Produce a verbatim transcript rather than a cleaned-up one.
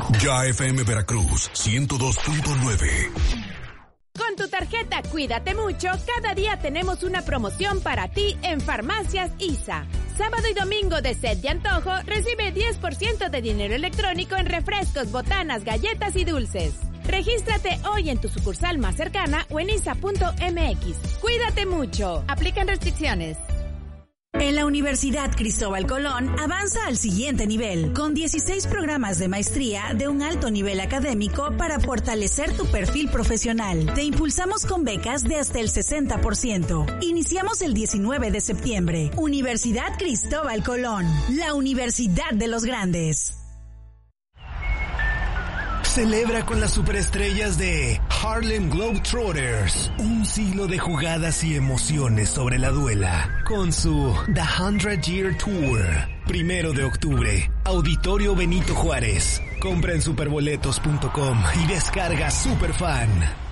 Ya F M Veracruz, ciento dos punto nueve. Con tu tarjeta Cuídate Mucho, cada día tenemos una promoción para ti en Farmacias I S A. Sábado y domingo de sed de antojo, recibe diez por ciento de dinero electrónico en refrescos, botanas, galletas y dulces. Regístrate hoy en tu sucursal más cercana o en I S A punto M X. Cuídate mucho. Aplican restricciones. En la Universidad Cristóbal Colón avanza al siguiente nivel, con dieciséis programas de maestría de un alto nivel académico para fortalecer tu perfil profesional. Te impulsamos con becas de hasta el sesenta por ciento. Iniciamos el diecinueve de septiembre. Universidad Cristóbal Colón, la Universidad de los Grandes. Celebra con las superestrellas de Harlem Globetrotters, un siglo de jugadas y emociones sobre la duela, con su The Hundred Year Tour. Primero de octubre, Auditorio Benito Juárez. Compra en superboletos punto com y descarga Superfan.